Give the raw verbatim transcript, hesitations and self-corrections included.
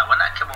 วันนั้นแค่โม